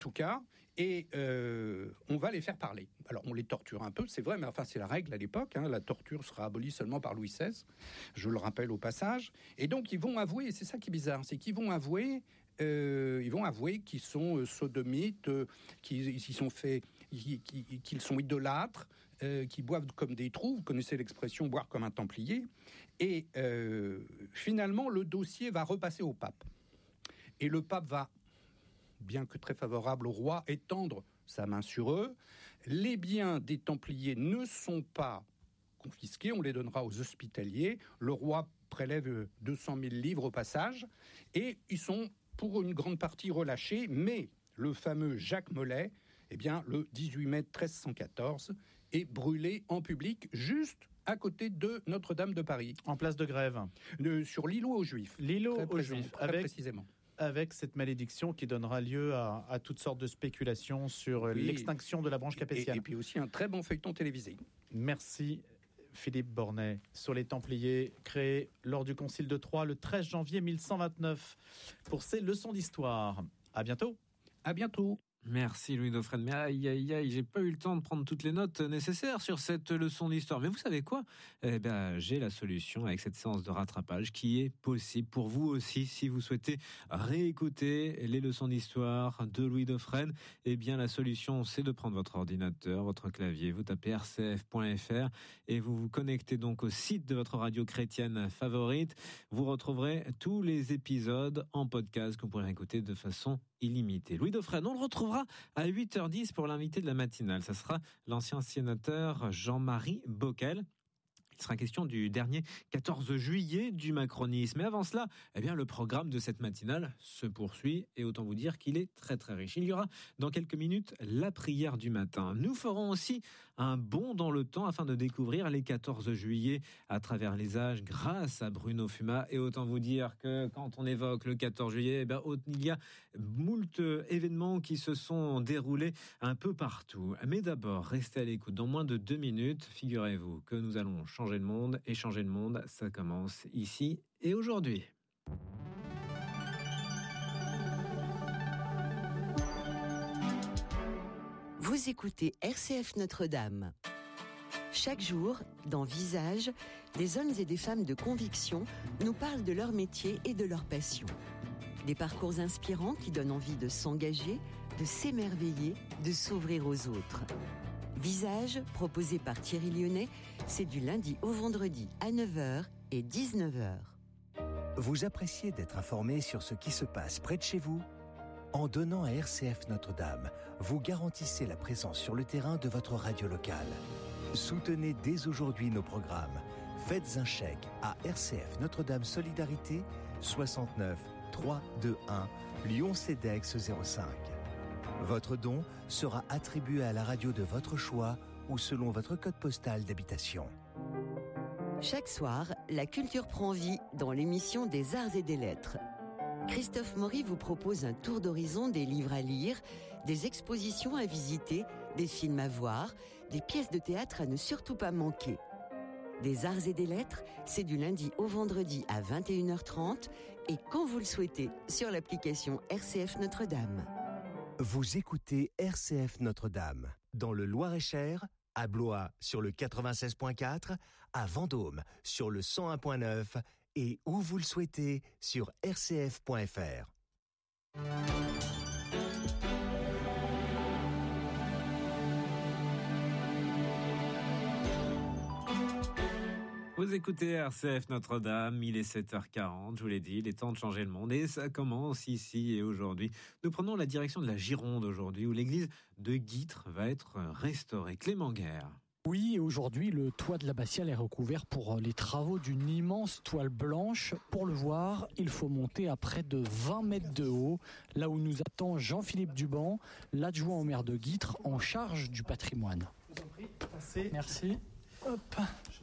tout cas, et on va les faire parler. Alors, on les torture un peu, c'est vrai, mais enfin, c'est la règle à l'époque. La torture sera abolie seulement par Louis XVI, je le rappelle au passage. Et donc, ils vont avouer, et c'est ça qui est bizarre, c'est qu'ils vont avouer qu'ils sont sodomites, qu'ils sont idolâtres, qu'ils boivent comme des trous. Vous connaissez l'expression « boire comme un templier ». Et finalement, le dossier va repasser au pape. Et le pape va, bien que très favorable au roi, étendre sa main sur eux. Les biens des Templiers ne sont pas confisqués, on les donnera aux hospitaliers. Le roi prélève 200 000 livres au passage, et ils sont pour une grande partie relâchés, mais le fameux Jacques Molay, le 18 mai 1314, est brûlé en public, juste à côté de Notre-Dame de Paris. En place de Grève. Sur l'îlot aux Juifs. L'îlot aux Juifs, très précisément. Avec cette malédiction qui donnera lieu à toutes sortes de spéculations sur l'extinction de la branche capétienne. Et puis aussi un très bon feuilleton télévisé. Merci Philippe Bornet. Sur les Templiers, créés lors du Concile de Troyes le 13 janvier 1129 pour ces leçons d'histoire. À bientôt. À bientôt. Merci Louis Dauphren. Mais aïe, j'ai pas eu le temps de prendre toutes les notes nécessaires sur cette leçon d'histoire. Mais vous savez quoi ? J'ai la solution avec cette séance de rattrapage qui est possible pour vous aussi si vous souhaitez réécouter les leçons d'histoire de Louis Dauphren. La solution, c'est de prendre votre ordinateur, votre clavier, vous tapez rcf.fr et vous vous connectez donc au site de votre radio chrétienne favorite. Vous retrouverez tous les épisodes en podcast que vous pourrez écouter de façon illimité. Louis Dauphren, on le retrouvera à 8h10 pour l'invité de la matinale. Ça sera l'ancien sénateur Jean-Marie Bockel. Il sera question du dernier 14 juillet du macronisme. Mais avant cela, le programme de cette matinale se poursuit et autant vous dire qu'il est très très riche. Il y aura dans quelques minutes la prière du matin. Nous ferons aussi un bond dans le temps afin de découvrir les 14 juillet à travers les âges grâce à Bruno Fumat. Et autant vous dire que quand on évoque le 14 juillet, il y a moult événements qui se sont déroulés un peu partout. Mais d'abord, restez à l'écoute. Dans moins de 2 minutes, figurez-vous que nous allons changer le monde, et changer le monde, ça commence ici et aujourd'hui. Vous écoutez RCF Notre-Dame. Chaque jour, dans Visage, des hommes et des femmes de conviction nous parlent de leur métier et de leur passion. Des parcours inspirants qui donnent envie de s'engager, de s'émerveiller, de s'ouvrir aux autres. Visage, proposé par Thierry Lyonnais, c'est du lundi au vendredi à 9h et 19h. Vous appréciez d'être informé sur ce qui se passe près de chez vous ? En donnant à RCF Notre-Dame, vous garantissez la présence sur le terrain de votre radio locale. Soutenez dès aujourd'hui nos programmes. Faites un chèque à RCF Notre-Dame Solidarité 69 321 Lyon-Cedex 05. Votre don sera attribué à la radio de votre choix ou selon votre code postal d'habitation. Chaque soir, la culture prend vie dans l'émission des Arts et des Lettres. Christophe Maury vous propose un tour d'horizon des livres à lire, des expositions à visiter, des films à voir, des pièces de théâtre à ne surtout pas manquer. Des Arts et des Lettres, c'est du lundi au vendredi à 21h30 et quand vous le souhaitez sur l'application RCF Notre-Dame. Vous écoutez RCF Notre-Dame, dans le Loir-et-Cher, à Blois sur le 96.4, à Vendôme sur le 101.9 et où vous le souhaitez sur rcf.fr. Vous écoutez RCF Notre-Dame, il est 7h40, je vous l'ai dit, il est temps de changer le monde et ça commence ici et aujourd'hui. Nous prenons la direction de la Gironde aujourd'hui où l'église de Guîtres va être restaurée. Clément Guerre. Oui, et aujourd'hui, le toit de l'abbatiale est recouvert pour les travaux d'une immense toile blanche. Pour le voir, il faut monter à près de 20 mètres de haut, là où nous attend Jean-Philippe Duban, l'adjoint au maire de Guîtres en charge du patrimoine. Je vous en prie, passez. Merci. Hop.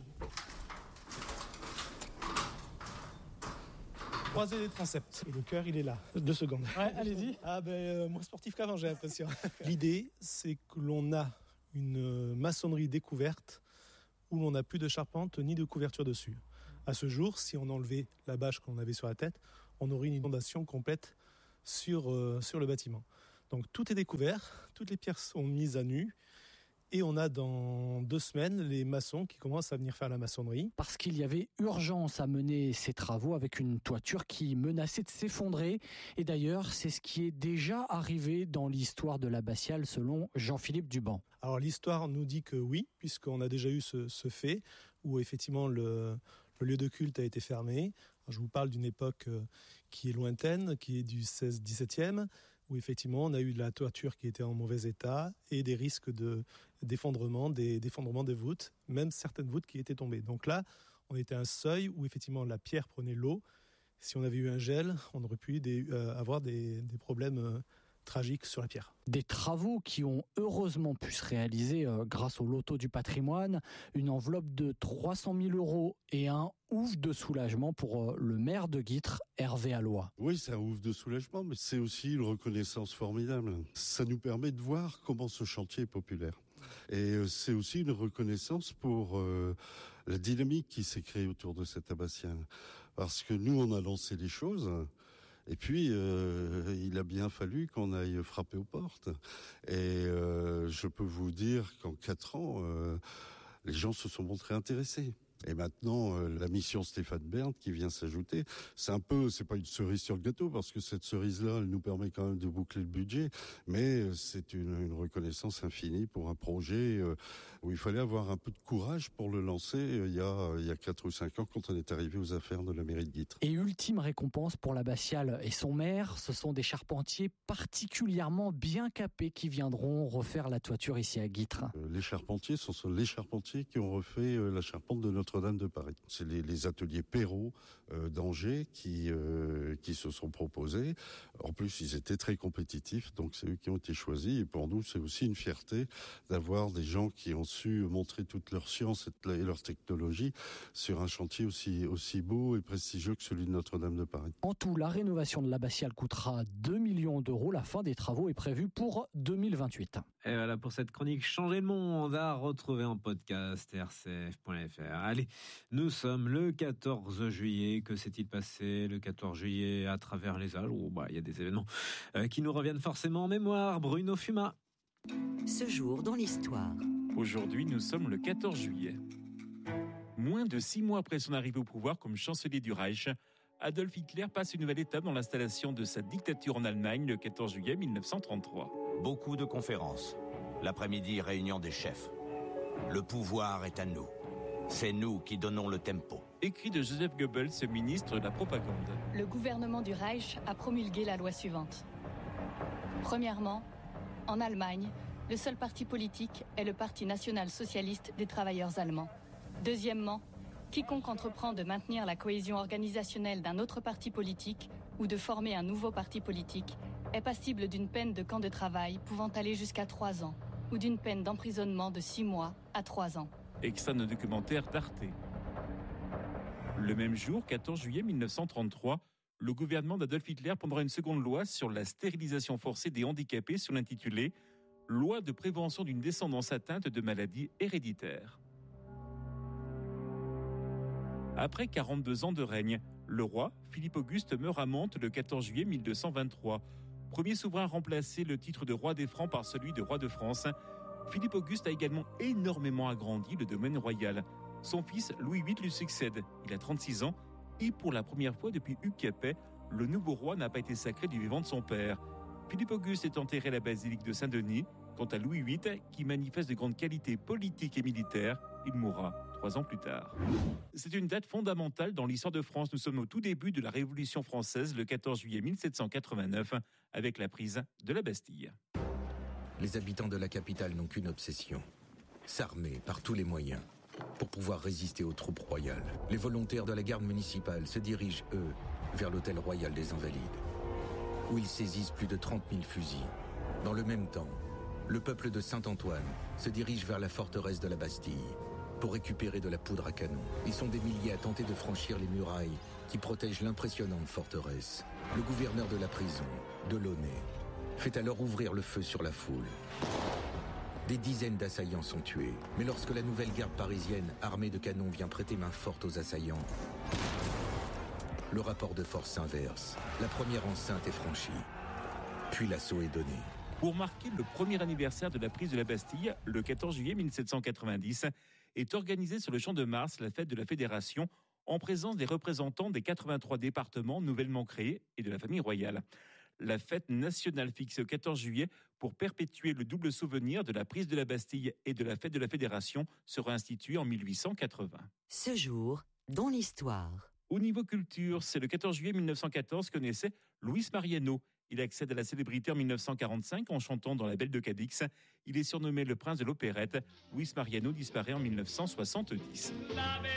Croisez les transepts. Et le cœur, il est là. 2 secondes. Ouais, allez-y. Moins sportif qu'avant, j'ai l'impression. L'idée, c'est que l'on a une maçonnerie découverte où l'on n'a plus de charpente ni de couverture dessus. À ce jour, si on enlevait la bâche qu'on avait sur la tête, on aurait une inondation complète sur le bâtiment. Donc tout est découvert, toutes les pierres sont mises à nu. Et on a dans 2 semaines les maçons qui commencent à venir faire la maçonnerie. Parce qu'il y avait urgence à mener ces travaux avec une toiture qui menaçait de s'effondrer. Et d'ailleurs, c'est ce qui est déjà arrivé dans l'histoire de l'abbatiale selon Jean-Philippe Duban. Alors l'histoire nous dit que oui, puisqu'on a déjà eu ce fait où effectivement le lieu de culte a été fermé. Alors, je vous parle d'une époque qui est lointaine, qui est du 16-17e, où effectivement on a eu de la toiture qui était en mauvais état et des risques d'effondrement, d'effondrement des voûtes, même certaines voûtes qui étaient tombées. Donc là, on était à un seuil où effectivement la pierre prenait l'eau. Si on avait eu un gel, on aurait pu avoir des problèmes tragiques sur la pierre. Des travaux qui ont heureusement pu se réaliser grâce au loto du patrimoine, une enveloppe de 300 000 € et un ouf de soulagement pour le maire de Guîtres, Hervé Alloy. Oui, c'est un ouf de soulagement, mais c'est aussi une reconnaissance formidable. Ça nous permet de voir comment ce chantier est populaire. Et c'est aussi une reconnaissance pour la dynamique qui s'est créée autour de cette abbatiale. Parce que nous, on a lancé les choses. Et puis, il a bien fallu qu'on aille frapper aux portes. Et je peux vous dire qu'en 4 ans, les gens se sont montrés intéressés. Et maintenant, la mission Stéphane Bern qui vient s'ajouter, c'est pas une cerise sur le gâteau, parce que cette cerise-là, elle nous permet quand même de boucler le budget, mais c'est une reconnaissance infinie pour un projet où il fallait avoir un peu de courage pour le lancer il y a 4 ou 5 ans quand on est arrivé aux affaires de la mairie de Guîtres. Et ultime récompense pour l'abbatiale et son maire, ce sont des charpentiers particulièrement bien capés qui viendront refaire la toiture ici à Guîtres. Les charpentiers, ce sont les charpentiers qui ont refait la charpente de Notre-Dame de Paris. C'est les ateliers Perrault d'Angers qui se sont proposés. En plus, ils étaient très compétitifs, donc c'est eux qui ont été choisis. Et pour nous, c'est aussi une fierté d'avoir des gens qui ont su montrer toute leur science et leur technologie sur un chantier aussi beau et prestigieux que celui de Notre-Dame de Paris. En tout, la rénovation de l'abbatiale coûtera 2 millions d'euros. La fin des travaux est prévue pour 2028. Et voilà pour cette chronique Changer le monde à retrouver en podcast rcf.fr. Allez, nous sommes le 14 juillet. Que s'est-il passé le 14 juillet à travers les âges? Il y a des événements qui nous reviennent forcément en mémoire. Bruno Fuma. Ce jour dans l'histoire. Aujourd'hui, nous sommes le 14 juillet. Moins de 6 mois après son arrivée au pouvoir comme chancelier du Reich, Adolf Hitler passe une nouvelle étape dans l'installation de sa dictature en Allemagne le 14 juillet 1933. Beaucoup de conférences. L'après-midi, réunion des chefs. Le pouvoir est à nous. C'est nous qui donnons le tempo. Écrit de Joseph Goebbels, ministre de la propagande. Le gouvernement du Reich a promulgué la loi suivante. Premièrement, en Allemagne, le seul parti politique est le Parti national-socialiste des travailleurs allemands. Deuxièmement, quiconque entreprend de maintenir la cohésion organisationnelle d'un autre parti politique ou de former un nouveau parti politique est passible d'une peine de camp de travail pouvant aller jusqu'à 3 ans ou d'une peine d'emprisonnement de 6 mois à 3 ans. Extrait de documentaire d'Arte. Le même jour, 14 juillet 1933, le gouvernement d'Adolf Hitler prendra une seconde loi sur la stérilisation forcée des handicapés sur l'intitulé « Loi de prévention d'une descendance atteinte de maladies héréditaires ». Après 42 ans de règne, le roi, Philippe Auguste, meurt à Mantes le 14 juillet 1223. Premier souverain à remplacer le titre de roi des Francs par celui de roi de France, Philippe Auguste a également énormément agrandi le domaine royal. Son fils Louis VIII lui succède. Il a 36 ans et pour la première fois depuis Hugues Capet, le nouveau roi n'a pas été sacré du vivant de son père. Philippe Auguste est enterré à la basilique de Saint-Denis. Quant à Louis VIII, qui manifeste de grandes qualités politiques et militaires, il mourra 3 ans plus tard. C'est une date fondamentale dans l'histoire de France. Nous sommes au tout début de la Révolution française, le 14 juillet 1789, avec la prise de la Bastille. Les habitants de la capitale n'ont qu'une obsession, s'armer par tous les moyens pour pouvoir résister aux troupes royales. Les volontaires de la garde municipale se dirigent, eux, vers l'hôtel royal des Invalides, où ils saisissent plus de 30 000 fusils. Dans le même temps, le peuple de Saint-Antoine se dirige vers la forteresse de la Bastille pour récupérer de la poudre à canon. Ils sont des milliers à tenter de franchir les murailles qui protègent l'impressionnante forteresse. Le gouverneur de la prison, Delaunay, fait alors ouvrir le feu sur la foule. Des dizaines d'assaillants sont tués. Mais lorsque la nouvelle garde parisienne, armée de canons, vient prêter main forte aux assaillants, le rapport de force s'inverse. La première enceinte est franchie. Puis l'assaut est donné. Pour marquer le premier anniversaire de la prise de la Bastille, le 14 juillet 1790, est organisée sur le Champ de Mars la fête de la Fédération en présence des représentants des 83 départements nouvellement créés et de la famille royale. La fête nationale fixée au 14 juillet pour perpétuer le double souvenir de la prise de la Bastille et de la fête de la Fédération sera instituée en 1880. Ce jour, dans l'histoire. Au niveau culture, c'est le 14 juillet 1914 que naissait Luis Mariano. Il accède à la célébrité en 1945 en chantant dans La Belle de Cadix. Il est surnommé le prince de l'opérette. Luis Mariano disparaît en 1970.